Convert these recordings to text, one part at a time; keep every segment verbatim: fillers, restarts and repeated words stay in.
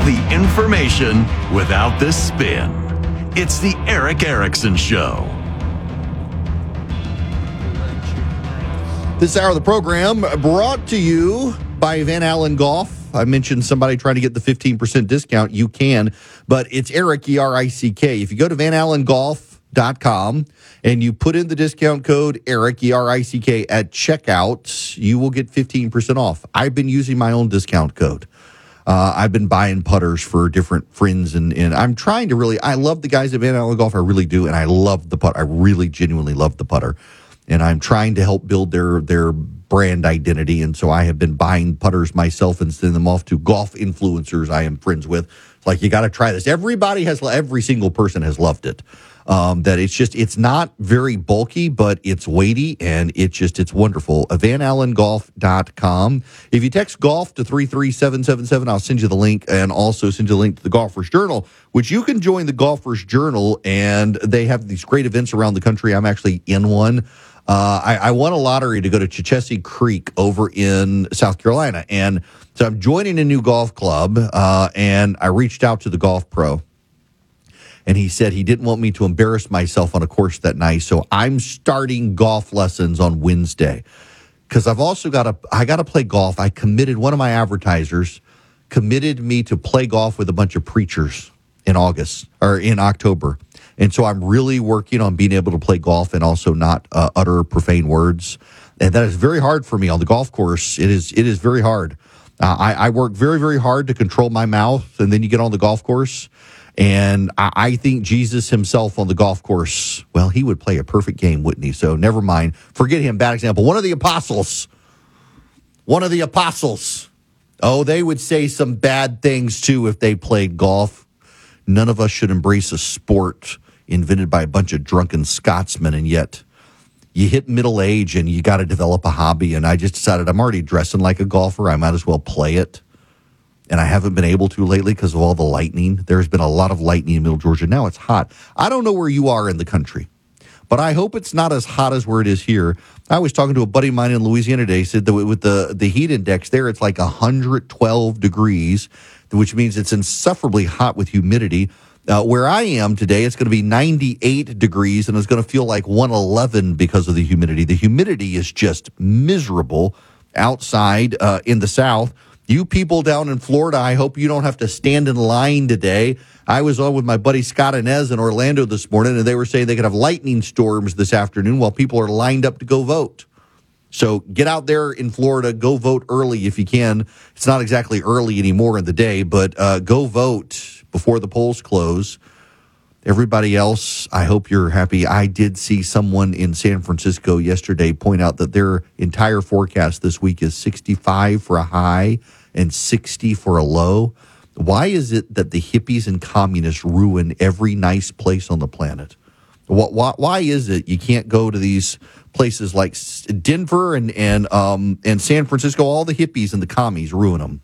The information without the spin. It's the Erick Erickson Show. This hour of the program brought to you by Van Allen Golf. I mentioned somebody trying to get the fifteen percent discount. You can, but it's Erick, E R I C K. If you go to van allen golf dot com and you put in the discount code Erick, E R I C K, at checkout, you will get fifteen percent off. I've been using my own discount code. Uh, I've been buying putters for different friends, and, and I'm trying to really, I love the guys at Van Allen Golf. I really do, and I love the putter. I really genuinely love the putter. And I'm trying to help build their their brand identity. And so I have been buying putters myself and sending them off to golf influencers I am friends with. It's like, you got to try this. Everybody has, every single person has loved it. Um, that it's just, it's not very bulky, but it's weighty, and it's just, it's wonderful. van allen golf dot com. If you text golf to three three seven seven seven, I'll send you the link, and also send you the link to the Golfer's Journal, which you can join the Golfer's Journal, and they have these great events around the country. I'm actually in one. Uh, I, I won a lottery to go to Chichessie Creek over in South Carolina. And so I'm joining a new golf club, uh, and I reached out to the golf pro. And he said he didn't want me to embarrass myself on a course that night. So I'm starting golf lessons on Wednesday. Because I've also got to, I got to play golf. I committed, one of my advertisers committed me to play golf with a bunch of preachers in August, or in October. And so I'm really working on being able to play golf and also not uh, utter profane words. And that is very hard for me on the golf course. It is it is very hard. Uh, I, I work very, very hard to control my mouth, and then you get on the golf course. And I, I think Jesus himself on the golf course, well, he would play a perfect game, wouldn't he? So never mind. Forget him. Bad example. One of the apostles. One of the apostles. Oh, they would say some bad things, too, if they played golf. None of us should embrace a sport invented by a bunch of drunken Scotsmen, and yet you hit middle age and you got to develop a hobby. And I just decided I'm already dressing like a golfer. I might as well play it. And I haven't been able to lately because of all the lightning. There's been a lot of lightning in Middle Georgia. Now it's hot. I don't know where you are in the country, but I hope it's not as hot as where it is here. I was talking to a buddy of mine in Louisiana today. He said that with the, the heat index there, it's like one hundred twelve degrees, which means it's insufferably hot with humidity. Uh, where I am today, it's going to be ninety-eight degrees, and it's going to feel like one eleven because of the humidity. The humidity is just miserable outside uh, in the south. You people down in Florida, I hope you don't have to stand in line today. I was on with my buddy Scott Inez in Orlando this morning, and they were saying they could have lightning storms this afternoon while people are lined up to go vote. So get out there in Florida, go vote early if you can. It's not exactly early anymore in the day, but uh, go vote before the polls close. Everybody else, I hope you're happy. I did see someone in San Francisco yesterday point out that their entire forecast this week is sixty-five for a high and sixty for a low. Why is it that the hippies and communists ruin every nice place on the planet? Why, why is it you can't go to these places like Denver and and um, and San Francisco? All the hippies and the commies ruin them.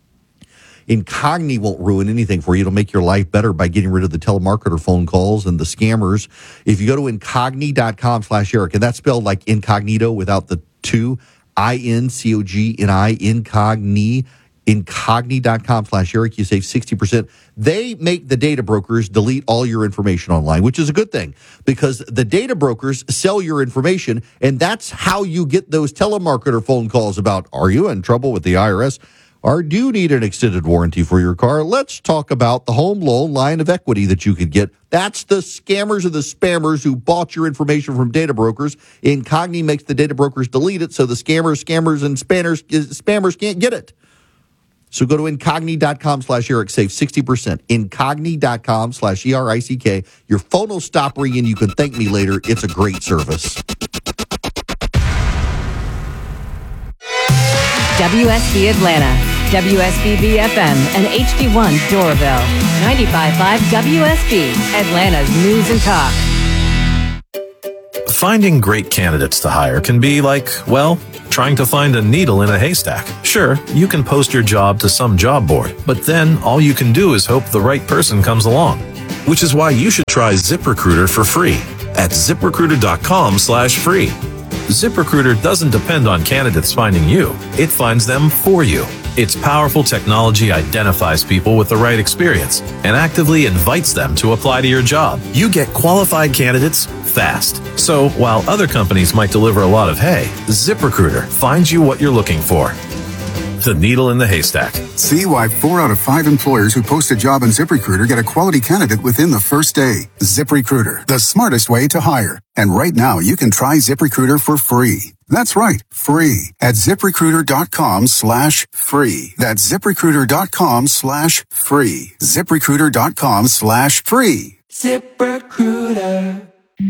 Incogni won't ruin anything for you. It'll make your life better by getting rid of the telemarketer phone calls and the scammers. If you go to incogni.com slash Eric, and that's spelled like incognito without the two, I N C O G N I, incogni, incogni.com slash Eric, you save sixty percent. They make the data brokers delete all your information online, which is a good thing because the data brokers sell your information, and that's how you get those telemarketer phone calls about, are you in trouble with the I R S? Or do you need an extended warranty for your car? Let's talk about the home loan line of equity that you could get. That's the scammers and the spammers who bought your information from data brokers. Incogni makes the data brokers delete it so the scammers, scammers, and spammers, spammers can't get it. So go to incogni.com slash Eric, save sixty percent. Incogni.com slash E R I C K. Your phone will stop ringing. You can thank me later. It's a great service. W S B Atlanta, W S B B F M, and H D one Doraville. ninety-five point five W S B, Atlanta's news and talk. Finding great candidates to hire can be like, well, trying to find a needle in a haystack. Sure, you can post your job to some job board, but then all you can do is hope the right person comes along. Which is why you should try ZipRecruiter for free at ZipRecruiter.com slash free. ZipRecruiter doesn't depend on candidates finding you. It finds them for you. Its powerful technology identifies people with the right experience and actively invites them to apply to your job. You get qualified candidates fast. So while other companies might deliver a lot of hay, ZipRecruiter finds you what you're looking for. The needle in the haystack. See why four out of five employers who post a job on ZipRecruiter get a quality candidate within the first day. ZipRecruiter, the smartest way to hire. And right now, you can try ZipRecruiter for free. That's right, free at ZipRecruiter.com slash free. That's ZipRecruiter.com slash free. ZipRecruiter.com slash free. ZipRecruiter.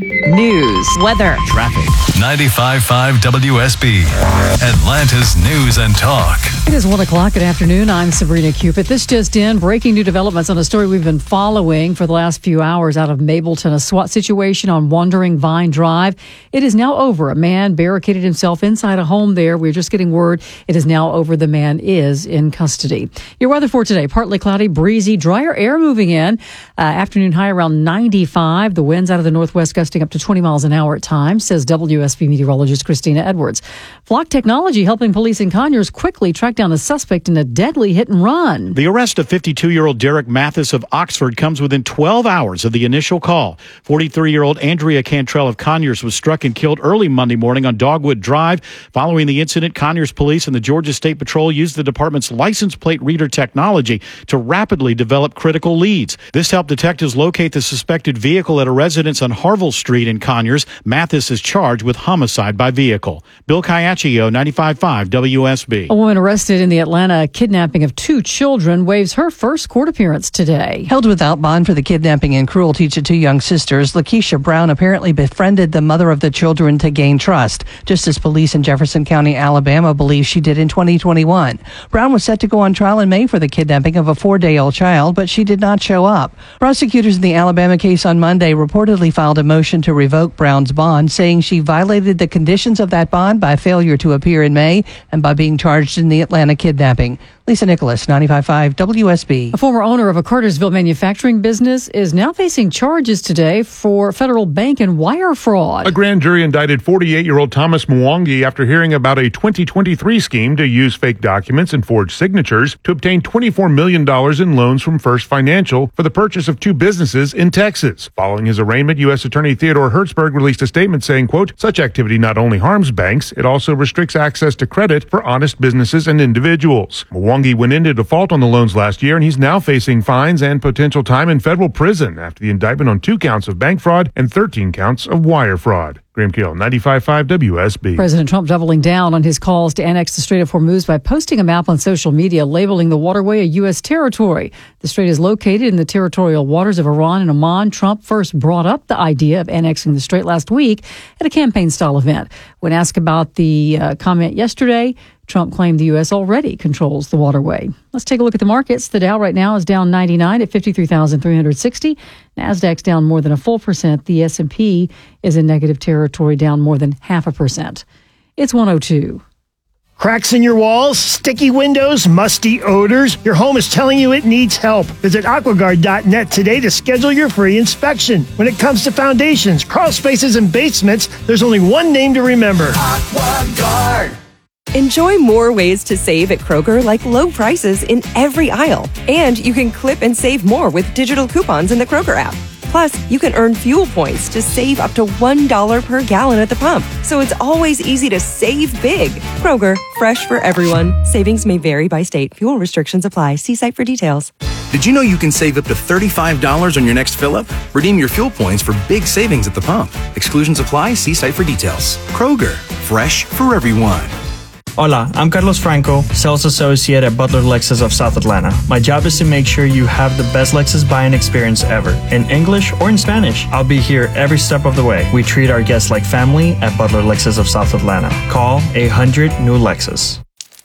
News, weather, Traffic. ninety-five point five W S B, Atlanta's News and Talk. It is one o'clock. Good afternoon. I'm Sabrina Cupid. This just in, breaking new developments on a story we've been following for the last few hours out of Mableton, a SWAT situation on Wandering Vine Drive. It is now over. A man barricaded himself inside a home there. We're just getting word it is now over. The man is in custody. Your weather for today, partly cloudy, breezy, drier air moving in. Uh, afternoon high around ninety-five. The winds out of the northwest gusting up to twenty miles an hour at times, says W S B meteorologist Christina Edwards. Flock Technology helping police in Conyers quickly track down a suspect in a deadly hit and run. The arrest of fifty-two-year-old Derek Mathis of Oxford comes within twelve hours of the initial call. forty-three-year-old Andrea Cantrell of Conyers was struck and killed early Monday morning on Dogwood Drive. Following the incident, Conyers Police and the Georgia State Patrol used the department's license plate reader technology to rapidly develop critical leads. This helped detectives locate the suspected vehicle at a residence on Harville Street in Conyers. Mathis is charged with homicide by vehicle. Bill Caiaccio, ninety-five point five W S B. A woman arrested in the Atlanta kidnapping of two children waives her first court appearance today. Held without bond for the kidnapping and cruelty to two young sisters, Lakeisha Brown apparently befriended the mother of the children to gain trust, just as police in Jefferson County, Alabama, believe she did in twenty twenty-one. Brown was set to go on trial in May for the kidnapping of a four-day-old child, but she did not show up. Prosecutors in the Alabama case on Monday reportedly filed a motion to revoke Brown's bond, saying she violated the conditions of that bond by failure to appear in May and by being charged in the Atlanta kidnapping. Lisa Nicholas, ninety-five point five W S B. A former owner of a Cartersville manufacturing business is now facing charges today for federal bank and wire fraud. A grand jury indicted forty-eight-year-old Thomas Mwangi after hearing about a twenty twenty-three scheme to use fake documents and forged signatures to obtain twenty-four million dollars in loans from First Financial for the purchase of two businesses in Texas. Following his arraignment, U S Attorney Theodore Hertzberg released a statement saying, quote, such activity not only harms banks, it also restricts access to credit for honest businesses and individuals. Mwangi went into default on the loans last year, and he's now facing fines and potential time in federal prison after the indictment on two counts of bank fraud and thirteen counts of wire fraud. Graham Kill, ninety-five point five W S B. President Trump doubling down on his calls to annex the Strait of Hormuz by posting a map on social media labeling the waterway a U S territory. The strait is located in the territorial waters of Iran and Oman. Trump first brought up the idea of annexing the strait last week at a campaign-style event. When asked about the uh, comment yesterday, Trump claimed the U S already controls the waterway. Let's take a look at the markets. The Dow right now is down ninety-nine at fifty-three thousand three hundred sixty. NASDAQ's down more than a full percent. The S and P is in negative territory, down more than half a percent. It's one oh two. Cracks in your walls, sticky windows, musty odors. Your home is telling you it needs help. Visit Aquaguard dot net today to schedule your free inspection. When it comes to foundations, crawl spaces, and basements, there's only one name to remember. Aquaguard. Enjoy more ways to save at Kroger, like low prices in every aisle. And you can clip and save more with digital coupons in the Kroger app. Plus, you can earn fuel points to save up to one dollar per gallon at the pump. So it's always easy to save big. Kroger, fresh for everyone. Savings may vary by state. Fuel restrictions apply. See site for details. Did you know you can save up to thirty-five dollars on your next fill-up? Redeem your fuel points for big savings at the pump. Exclusions apply. See site for details. Kroger, fresh for everyone. Hola, I'm Carlos Franco, Sales Associate at Butler Lexus of South Atlanta. My job is to make sure you have the best Lexus buying experience ever, in English or in Spanish. I'll be here every step of the way. We treat our guests like family at Butler Lexus of South Atlanta. Call eight hundred new Lexus.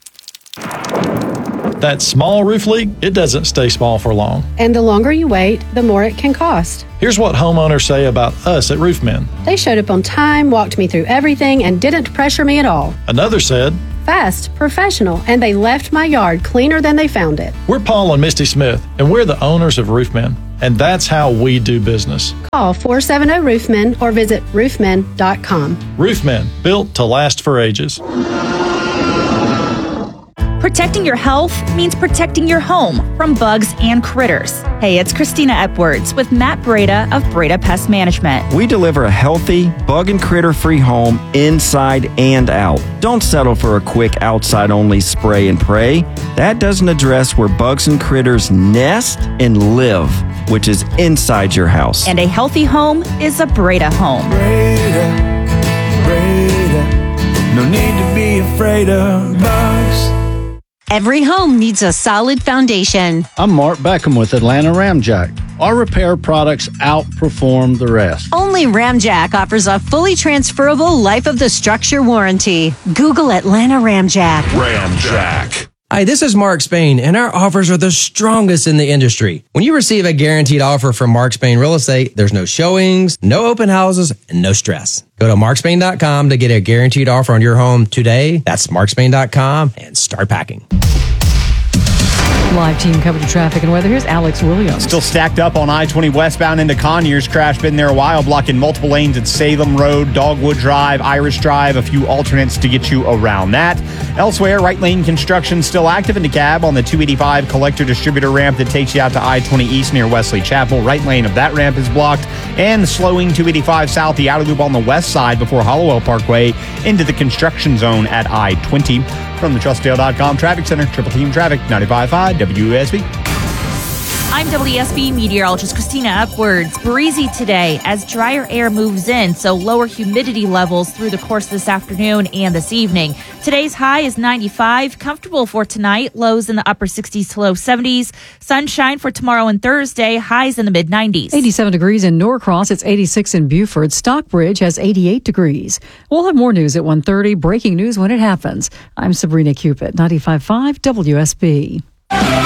That small roof leak, it doesn't stay small for long. And the longer you wait, the more it can cost. Here's what homeowners say about us at Roofmen. They showed up on time, walked me through everything, and didn't pressure me at all. Another said, fast, professional, and they left my yard cleaner than they found it. We're Paul and Misty Smith, and we're the owners of Roofmen, and that's how we do business. Call four seven zero Roofmen or visit roofmen dot com. Roofmen, built to last for ages. Protecting your health means protecting your home from bugs and critters. Hey, it's Christina Epwards with Matt Breda of Breda Pest Management. We deliver a healthy, bug and critter-free home inside and out. Don't settle for a quick outside-only spray and pray. That doesn't address where bugs and critters nest and live, which is inside your house. And a healthy home is a Breda home. Breda, Breda, no need to be afraid of bugs. Every home needs a solid foundation. I'm Mark Beckham with Atlanta Ramjack. Our repair products outperform the rest. Only Ramjack offers a fully transferable life of the structure warranty. Google Atlanta Ramjack. Ramjack. Hi, this is Mark Spain, and our offers are the strongest in the industry. When you receive a guaranteed offer from Mark Spain Real Estate, there's no showings, no open houses, and no stress. Go to mark spain dot com to get a guaranteed offer on your home today. That's mark spain dot com and start packing. Live team coverage of traffic and weather. Here's Alex Williams. Still stacked up on I twenty westbound into Conyers. Crash been there a while, blocking multiple lanes at Salem Road, Dogwood Drive, Irish Drive. A few alternates to get you around that. Elsewhere, right lane construction still active in DeKalb on the two eighty-five collector distributor ramp that takes you out to I twenty East near Wesley Chapel. Right lane of that ramp is blocked. And slowing two eighty-five south, the outer loop on the west side before Hollowell Parkway into the construction zone at I twenty. From the trust dale dot com Traffic Center, Triple Team Traffic, ninety-five point five W S B. I'm W S B meteorologist Christina Upwards. Breezy today as drier air moves in, so lower humidity levels through the course of this afternoon and this evening. Today's high is ninety-five, comfortable for tonight, lows in the upper sixties to low seventies. Sunshine for tomorrow and Thursday, highs in the mid nineties. eighty-seven degrees in Norcross, it's eighty-six in Beaufort. Stockbridge has eighty-eight degrees. We'll have more news at one thirty, breaking news when it happens. I'm Sabrina Cupid, ninety-five point five W S B.